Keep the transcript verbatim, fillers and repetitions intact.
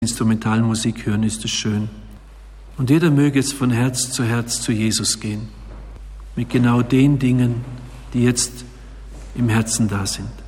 Instrumentalmusik hören, ist es schön. Und jeder möge jetzt von Herz zu Herz zu Jesus gehen, mit genau den Dingen, die jetzt im Herzen da sind.